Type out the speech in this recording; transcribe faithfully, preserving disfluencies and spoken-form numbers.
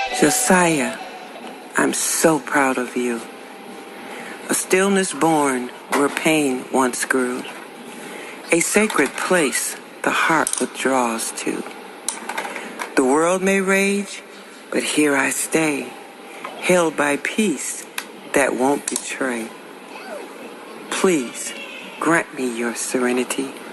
Josiah, I'm so proud of you. A stillness born where pain once grew. A sacred place the heart withdraws to. The world may rage, but here I stay, held by peace that won't betray. Please grant me your serenity.